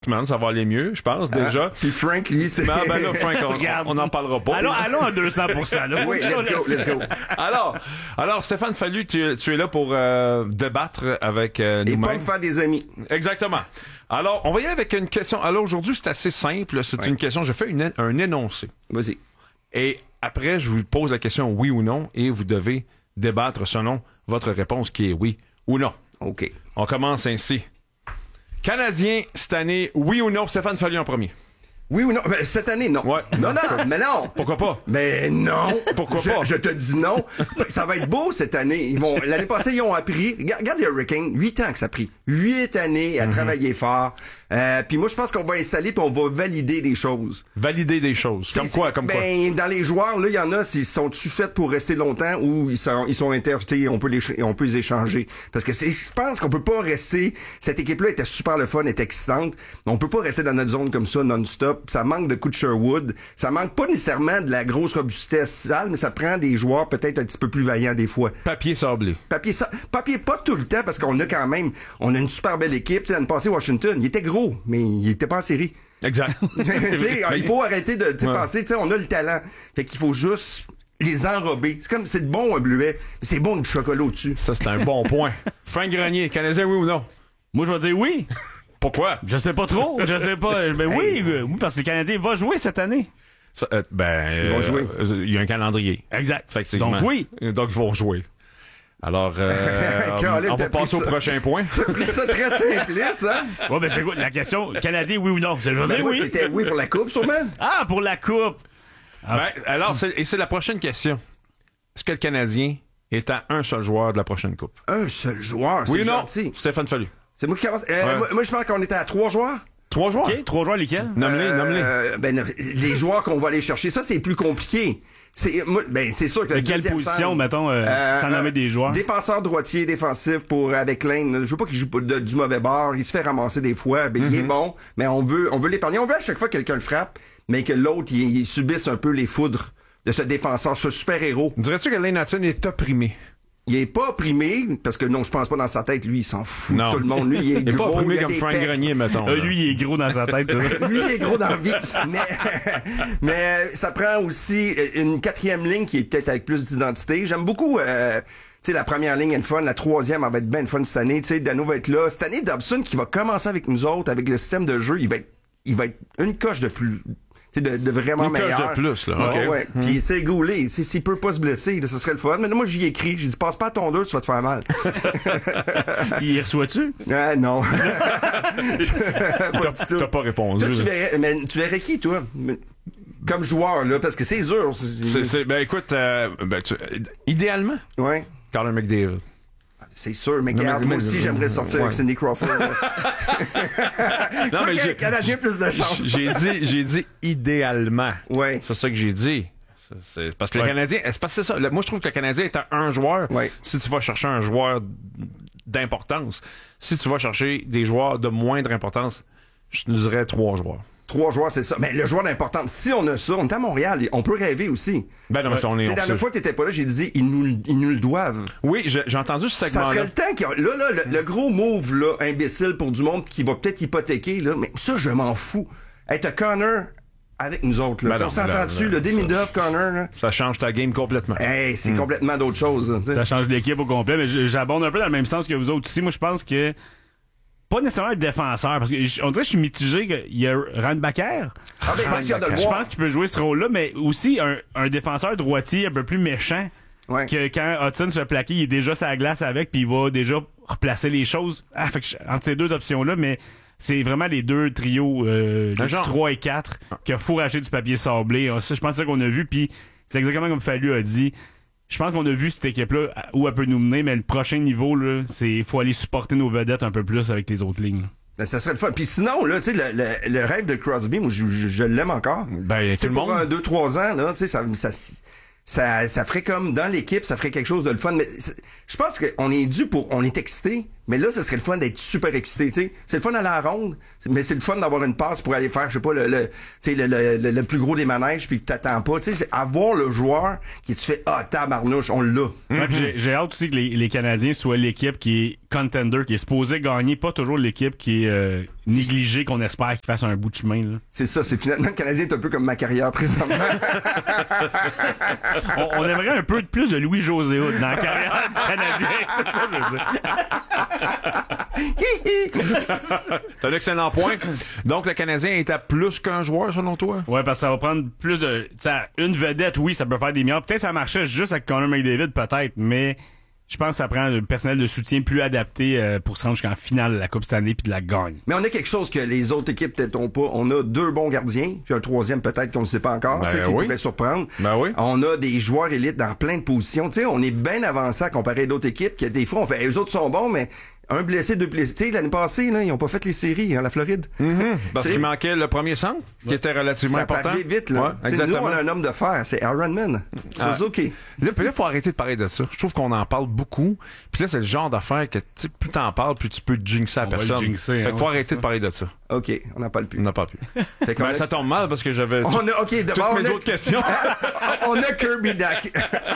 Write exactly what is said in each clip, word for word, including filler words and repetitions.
Ça va aller mieux, je pense, déjà. Hein? Puis Frank, lui, c'est... Ben, ben là, Frank, on n'en parlera pas. Allons, allons à deux cents pour cent. Là. Oui, let's go, let's go. Alors, alors Stéphane Fallu, tu, tu es là pour euh, débattre avec euh, nous-mêmes. Et pas me faire des amis. Exactement. Alors, on va y aller avec une question. Alors, aujourd'hui, c'est assez simple. C'est ouais. une question. Je fais une, un énoncé. Vas-y. Et après, je vous pose la question oui ou non, et vous devez débattre selon votre réponse qui est oui ou non. OK. On commence ainsi. Canadien, cette année, oui ou non? Stéphane Fallu en premier. Oui ou non? Ben, cette année, non. Ouais. Non, non, mais non. Pourquoi pas? Mais non. Pourquoi je, pas? Je te dis non. Ça va être beau cette année. Ils vont, l'année passée, ils ont appris. Regarde les Hurricanes. Huit ans que ça a pris. Huit années à mm-hmm. travailler fort. Euh, puis moi, je pense qu'on va installer puis on va valider des choses. Valider des choses. Comme quoi, comme ben, quoi? Ben, dans les joueurs, là, il y en a, ils sont-tu faits pour rester longtemps ou ils sont, ils sont interjetés, on peut les, on peut les échanger. Parce que c'est, je pense qu'on peut pas rester, cette équipe-là était super le fun, était excitante. On peut pas rester dans notre zone comme ça, non-stop. Ça manque de coups de Sherwood. Ça manque pas nécessairement de la grosse robustesse sale, mais ça prend des joueurs peut-être un petit peu plus vaillants des fois. Papier sablé. Papier, sa... Papier pas tout le temps parce qu'on a quand même, on a une super belle équipe. Tu sais, l'année passée, Washington, il était gros, mais il était pas en série. Exact. Il faut arrêter de ouais. penser, tu sais, on a le talent. Fait qu'il faut juste les enrober. C'est comme, c'est bon un bleuet, mais c'est bon du chocolat au-dessus. Ça, c'est un bon point. Frank Grenier, Canadien, oui ou non? Moi, je vais dire oui. Pourquoi? Je sais pas trop. Je sais pas. Ben hey. oui, oui, parce que le Canadien va jouer cette année. Ça, euh, ben, ils vont jouer. Il euh, y a un calendrier. Exact. Effectivement. Donc oui. Donc ils vont jouer. Alors, euh, on va passer au prochain point. T'as pris ça très simpliste, hein? Ouais, ben c'est quoi la question? Canadien, oui ou non? Je vais ben dire oui. oui. C'était oui pour la coupe, sûrement. Ah, pour la coupe. Ah. Ben, alors, c'est, et c'est la prochaine question. Est-ce que le Canadien est à un seul joueur de la prochaine coupe? Un seul joueur? Oui c'est ou non? Gentil. Stéphane Fallu. C'est moi qui commence. Euh, ouais. moi, moi, je pense qu'on était à trois joueurs. Trois joueurs? OK, trois joueurs lesquels? Nomme-les, euh, nomme-les. Ben, les joueurs qu'on va aller chercher, ça, c'est plus compliqué. C'est, moi, ben, c'est sûr que de quelle position, centre, mettons, euh, euh, sans nommer euh, des joueurs? Défenseur droitier, défensif pour, avec Lane. Je veux pas qu'il joue de, du mauvais bord. Il se fait ramasser des fois. Ben, mm-hmm. Il est bon, mais on veut, on veut l'épargner. On veut à chaque fois que quelqu'un le frappe, mais que l'autre, il, il subisse un peu les foudres de ce défenseur, ce super-héros. Dirais-tu que Lane Hutson est opprimé? Il est pas opprimé, parce que non, je pense pas dans sa tête, lui, il s'en fout non. tout le monde. Lui, il est il gros. Est pas opprimé il a comme des Frank pecs. Grenier, mettons. Euh, lui, il est gros dans sa tête. Lui, il est gros dans la vie. Mais, mais ça prend aussi une quatrième ligne qui est peut-être avec plus d'identité. J'aime beaucoup, euh, tu sais, la première ligne est le fun, la troisième, elle va être bien fun cette année. Tu sais, Dano va être là. Cette année, Dobson, qui va commencer avec nous autres, avec le système de jeu, il va être, il va être une coche de plus... De, de vraiment une meilleur. Une de plus, là. Okay. Ouais, ouais. Mmh. Puis, tu sais, Goulet, s'il peut pas se blesser, là, ça serait le fun. Mais là, moi, j'y écris. J'ai dit, passe pas à ton deux, tu vas te faire mal. Il reçoit-tu? Ah, non. T'as, t'as pas répondu. Toi, tu verrais, mais tu verrais qui, toi? Comme joueur, là, parce que c'est dur. C'est, c'est, c'est, ben, écoute, euh, ben, tu, idéalement. Ouais. Connor McDavid. C'est sûr, mais regarde, moi aussi, j'aimerais sortir ouais. avec Cindy Crawford. non, mais j'ai, Canadien plus de chance. J'ai dit, j'ai dit idéalement. Ouais. C'est ça que j'ai dit. C'est, c'est parce que ouais. le Canadien, c'est parce que c'est ça. Le, moi, je trouve que le Canadien est à un joueur. Ouais. Si tu vas chercher un joueur d'importance, si tu vas chercher des joueurs de moindre importance, je te dirais trois joueurs. Trois joueurs, c'est ça. Mais le joueur d'importance, si on a ça, on est à Montréal, on peut rêver aussi. Ben non, mais ça, on est... La dernière fois que t'étais pas là, j'ai dit, ils nous, ils nous le doivent. Oui, j'ai, j'ai entendu ce segment-là. Ça serait le temps qu'il y a... Là, là, le, le gros move, là, imbécile pour du monde qui va peut-être hypothéquer, là, mais ça, je m'en fous. Hey, t'as Connor avec nous autres, là. Ben on s'entend dessus, le Demidov, Connor, là. Ça change ta game complètement. Hey, c'est mm. complètement d'autre chose. Ça change l'équipe au complet, mais j'abonde un peu dans le même sens que vous autres aussi. Moi, je pense que pas nécessairement un défenseur, parce que on dirait que je suis mitigé qu'il y a Randbacker. Ah ben, je, pense je pense qu'il peut jouer ce rôle-là, mais aussi un, un défenseur droitier un peu plus méchant. Ouais. Que quand Hudson se fait plaquer, il est déjà sur la glace avec, puis il va déjà replacer les choses. Ah, fait que je, entre ces deux options-là, mais c'est vraiment les deux trios, euh, les trois et quatre, qu'il faut racheter du papier sablé. Ça, je pense que c'est ça qu'on a vu, puis c'est exactement comme Fallu a dit. Je pense qu'on a vu cette équipe-là où elle peut nous mener, mais le prochain niveau, là, c'est il faut aller supporter nos vedettes un peu plus avec les autres lignes. Ben, ça serait le fun. Puis sinon, là, tu sais, le, le, le rêve de Crosby, moi, je, je, je l'aime encore. Ben, tout le pour monde. un, deux, trois ans, là, tu sais, ça, ça, ça, ça ferait comme dans l'équipe, ça ferait quelque chose de le fun. Mais je pense qu'on est dû pour, on est excité, Mais là, ce serait le fun d'être super excité, tu sais. C'est le fun d'aller à la ronde, mais c'est le fun d'avoir une passe pour aller faire, je sais pas, le, le, le, le, le, le plus gros des manèges puis que t'attends pas. Tu sais, avoir le joueur qui te fait, ah, tabarnouche, on l'a. Ouais, pis j'ai, j'ai hâte aussi que les, les Canadiens soient l'équipe qui est contender, qui est supposée gagner, pas toujours l'équipe qui est euh, négligée, qu'on espère qu'il fasse un bout de chemin. Là. C'est ça, c'est finalement le Canadien est un peu comme ma carrière présentement. on, on aimerait un peu de plus de Louis-José Hood dans la carrière du Canadien, c'est ça que je veux dire. C'est un excellent point. Donc, le Canadien est à plus qu'un joueur, selon toi? Ouais, parce que ça va prendre plus de... T'sais, une vedette, oui, ça peut faire des milliards. Peut-être que ça marchait juste avec Connor McDavid, peut-être, mais je pense que ça prend le personnel de soutien plus adapté euh, pour se rendre jusqu'en finale de la Coupe Stanley puis de la gagne. Mais on a quelque chose que les autres équipes peut-être ont pas. On a deux bons gardiens, puis un troisième peut-être qu'on ne sait pas encore, ben qui oui. pourrait surprendre. Ben oui. On a des joueurs élites dans plein de positions. T'sais, on est bien avancé à comparer d'autres équipes que des fois on fait, les autres sont bons, mais un blessé, deux blessés. Tu sais, l'année passée, là, ils ont pas fait les séries à la Floride. Mm-hmm. Parce T'sais, qu'il manquait le premier centre, qui était relativement ça important. Ça peut vite, là. Ouais, Nous, on a un homme de fer, c'est Ironman. Ah. Suzuki. Là, puis là, faut arrêter de parler de ça. Je trouve qu'on en parle beaucoup. Puis là, c'est le genre d'affaire que, tu sais, plus t'en parles, plus tu peux jinxer à On va le personne. jinxer, fait hein, qu'il faut ouais, arrêter c'est de parler de ça. OK, on n'en parle plus. On n'en parle plus. Fait qu'on Ben, a- ça tombe mal parce que j'avais On tout- a, OK, toutes d'abord, mes on a- autres questions. on a Kirby Duck.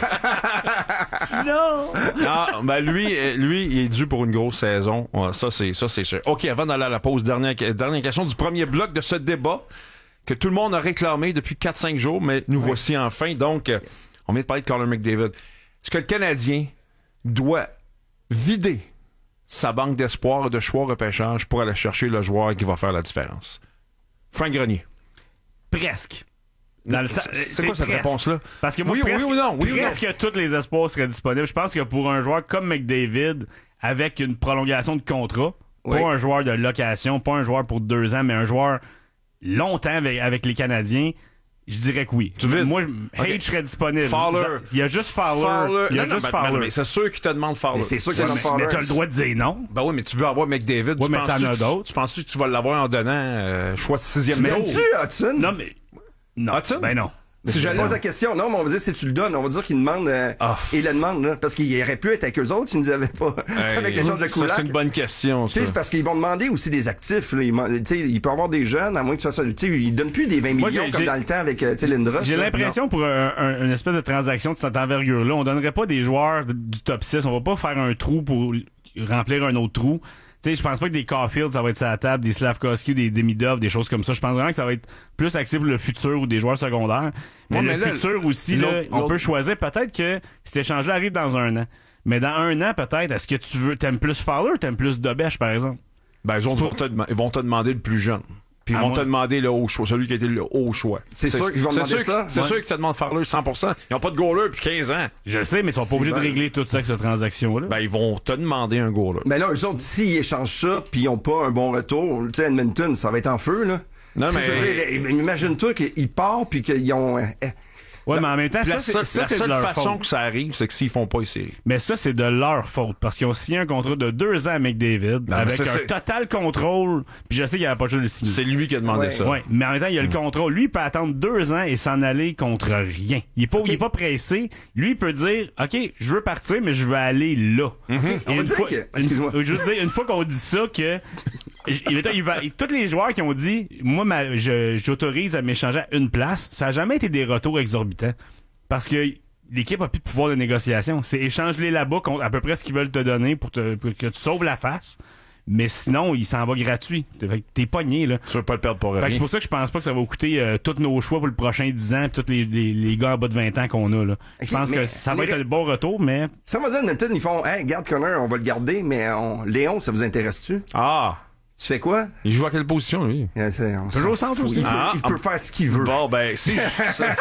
Non! Ah, ben lui, euh, lui, il est dû pour une grosse saison. Ouais, ça, c'est, ça, c'est sûr. OK, avant d'aller à la pause, dernière, dernière question du premier bloc de ce débat que tout le monde a réclamé depuis quatre cinq jours, mais nous voici enfin. Donc, euh, on vient de parler de Connor McDavid. Est-ce que le Canadien doit vider sa banque d'espoir et de choix repêchage pour aller chercher le joueur qui va faire la différence? Frank Grenier. Presque. Dans le sa- C'est, c'est quoi cette presque. réponse-là? Parce que moi, Oui, oui presque, ou non? Oui ou non? presque tous les espoirs seraient disponibles. Je pense que pour un joueur comme McDavid, avec une prolongation de contrat, Oui. pas un joueur de location, pas un joueur pour deux ans, mais un joueur longtemps avec, avec les Canadiens, je dirais que oui. Tu veux- Moi, Ok. Hage serait disponible. Fowler. Il y a juste Fowler. Fowler. Il y a Non, non, juste ben, Fowler. ben, mais c'est sûr qu'il te demande Fowler. Mais c'est sûr qu'il Ouais, y a mais, Fowler. mais t'as le droit de dire non. Ben oui, mais tu veux avoir McDavid. Ouais, tu mais penses t'en as tu, d'autres. Tu penses-tu que tu vas l'avoir en donnant euh, choix de sixième tour? T'aimes-tu Hudson? Non, mais. Non. Hudson? Ben non. Si Si je j'allais- pose la question, non, mais on va dire si tu le donnes, on va dire qu'il demande euh, Ah. et il le demande, là, parce qu'il aurait pu être avec eux autres s'ils nous avaient pas. Tu sais, avec Hey, l'échange de ça, Kulak. c'est une bonne question, Tu ça. sais, c'est parce qu'ils vont demander aussi des actifs. Là. Ils, man- tu sais, il peut y avoir des jeunes, à moins que tu fasses ça. Tu sais, ils donnent plus des vingt Moi, millions j'ai- comme j'ai- dans le temps avec euh, tu sais, Lindros. J'ai là. l'impression pour un- un- une espèce de transaction de cette envergure-là, on donnerait pas des joueurs de- du top six. On va pas faire un trou pour remplir un autre trou. Tu sais, je pense pas que des Caulfield, ça va être sur la table, des Slavkovski ou des Demidov, des choses comme ça. Je pense vraiment que ça va être plus axé pour le futur ou des joueurs secondaires. Mais Ouais, le mais là, futur aussi, l'autre- là, on l'autre- peut choisir. Peut-être que cet échange-là arrive dans un an. Mais dans un an, peut-être, est-ce que tu veux, t'aimes plus Fowler ou t'aimes plus Dobèche, par exemple? Ben, ils, vont te, dem- ils vont te demander le plus jeune. Puis ils À vont moi- te demander le haut choix, celui qui a été le haut choix. C'est sûr qu'ils vont c'est demander sûr ça. que- C'est Ouais. sûr qu'ils te demandent Fowler cent pour cent. Ils n'ont pas de goaler depuis quinze ans. Je le sais, mais ils sont pas C'est obligés de bon. régler tout ça avec cette transaction-là. Ben, ils vont te demander un goaler. Mais là, eux autres, s'ils échangent ça, puis ils ont pas un bon retour, tu sais, Edmonton, ça va être en feu, là. Non, Tu sais, mais- je veux dire, imagine-toi qu'ils partent, puis qu'ils ont... euh, euh, ouais, mais en même temps, Puis ça, la c'est, seule, ça, la c'est de seule leur façon faute. que ça arrive, c'est que s'ils font pas les séries. Mais ça, c'est de leur faute. Parce qu'ils ont signé un contrat de deux ans avec David, mais avec c'est- un c'est- total contrôle. Puis je sais qu'il n'avait pas juste le signer. C'est lui qui a demandé Ouais. ça. Ouais, mais en même temps, il y a le contrôle. Lui, il peut attendre deux ans et s'en aller contre rien. Il est pas, il est pas pressé. Lui, il peut dire, OK, je veux partir, mais je veux aller là. on Et va une dire fois, que- une- excuse-moi. je veux dire, une fois qu'on dit ça, que il, il va, tous les joueurs qui ont dit, moi, ma- je, j'autorise à m'échanger à une place, ça a jamais été des retours exorbitants. Parce que l'équipe a plus de pouvoir de négociation. C'est échange-les là-bas contre à peu près ce qu'ils veulent te donner pour, te, pour que tu sauves la face. Mais sinon, il s'en va gratuit. Fait que t'es pogné, là. Tu veux pas le perdre pour Fait que rien. c'est pour ça que je pense pas que ça va coûter euh, tous nos choix pour le prochain dix ans pis tous les, les, les gars en bas de vingt ans qu'on a, là. Je Ok, pense mais que ça va les- être un bon retour, mais Ça va dire, Edmonton, ils font, hey, garde Connor, on va le garder, mais on... Léon, ça vous intéresse-tu? Ah! Tu fais quoi? Il joue à quelle position, lui? Euh, c'est- on Toujours s'en au centre fout. aussi. Il, peut, Ah, il peut faire ce qu'il veut. Bon, ben, si je-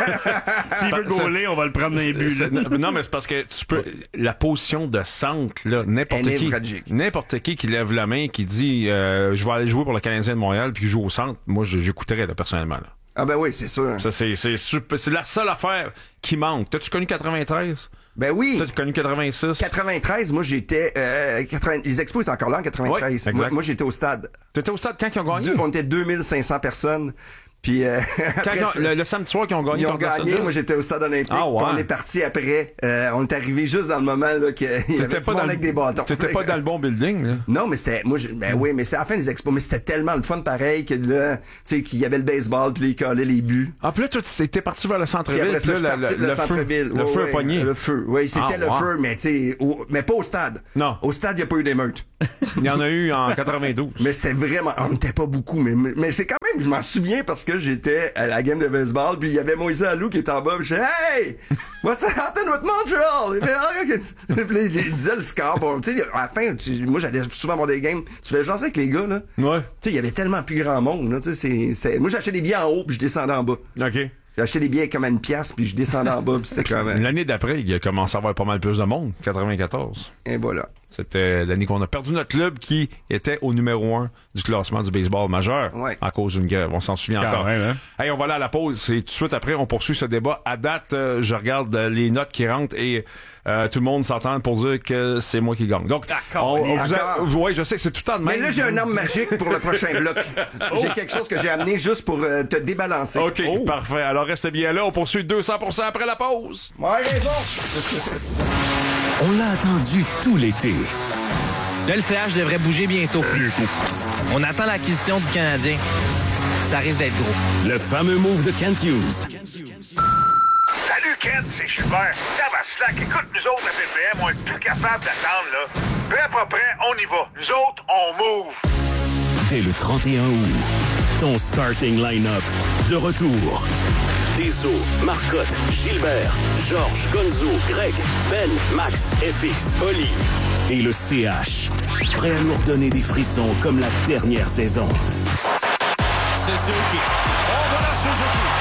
s'il veut ça- gauler, on va le prendre dans les buts, là. C'est- Non, mais c'est parce que tu peux. La position de centre, là, n'importe Elle est qui. névralgique. N'importe qui qui lève la main, qui dit euh, je vais aller jouer pour le Canadien de Montréal, puis qui joue au centre, moi, je- j'écouterais, là, personnellement. Là. Ah ben oui, c'est sûr. Ça, c'est, c'est, super- c'est la seule affaire qui manque. T'as-tu connu quatre-vingt-treize? Ben oui. T'as-tu connu quatre-vingt-six? quatre-vingt-treize, moi j'étais... Euh, quatre-vingts les Expos étaient encore là en quatre-vingt-treize. Ouais, moi, exact. moi, j'étais au stade. T'étais au stade quand ils ont gagné? Deux- on était deux mille cinq cents personnes. Puis euh, Quand, après, quand, le, le samedi soir qu'ils ont gagné. Ils ont gagné. Moi, j'étais au stade olympique. Ah, ouais. On est parti après. Euh, on est arrivé juste dans le moment là qu'il y avait pas avec des bâtons. T'étais pas dans le bon building, là? Non, mais c'était, moi, je, ben oui, mais c'était à la fin des expos, mais c'était tellement le fun pareil que là, tu sais, qu'il y avait le baseball, puis ils collaient les buts. Ah, puis là, toi, t'étais parti vers le centre-ville. Puis après ça, je suis là, parti le, vers le le centre-ville. Feu, le ouais, feu ouais, a pogné. Le feu, oui, c'était ah, le wow. feu, mais tu sais, au- mais pas au stade. Non. Au stade, il n'y a pas eu d'émeute. Il y en a eu en quatre-vingt-douze. Mais c'est vraiment, on n'était pas beaucoup, mais, mais c'est quand même, je m'en souviens parce que j'étais à la game de baseball, puis il y avait Moïse Alou qui était en bas, puis je disais, hey, what's happened with Montreal? Il, fait, ah, puis il, il disait le score. Bon, tu sais, à la fin, tu, moi, j'allais souvent voir des games. Tu fais jaser avec les gars, là. Ouais. Tu sais, il y avait tellement plus grand monde, là. Tu sais, c'est, c'est, moi, j'achetais des billets en haut, puis je descendais en bas. OK. J'ai acheté des billets comme à une pièce, puis je descendais en bas, puis c'était quand même. L'année d'après, il a commencé à avoir pas mal plus de monde, quatre-vingt-quatorze. Et voilà. C'était l'année qu'on a perdu notre club qui était au numéro un du classement du baseball majeur ouais. à cause d'une grève. On s'en souvient Quand encore. même, hein? Hey, on va aller à la pause et tout de suite après, on poursuit ce débat. À date, euh, je regarde euh, les notes qui rentrent et euh, tout le monde s'entend pour dire que c'est moi qui gagne. Donc, D'accord. on, on vous a- D'accord. ouais, je sais que c'est tout le temps de Mais même. là, j'ai un arme magique pour le prochain bloc. J'ai quelque chose que j'ai amené juste pour euh, te débalancer. OK, Oh. parfait. Alors, restez bien là. On poursuit deux cents pour cent après la pause. Ouais, raison. On l'a attendu tout l'été. Le L C H devrait bouger bientôt. On attend l'acquisition du Canadien. Ça risque d'être gros. Le fameux move de Kent Hughes. Salut Ken, c'est Gilbert. Tabaslac, écoute, nous autres, la P P M, on est plus capable d'attendre, là. Prêt, pas prêt, on y va. Nous autres, on move. Dès le trente et un août, ton starting line-up de retour. Deso, Marcotte, Gilbert, Georges, Gonzo, Greg, Ben, Max, F X, Oli et le C H. Prêt à nous redonner des frissons comme la dernière saison. Suzuki. On va la Suzuki.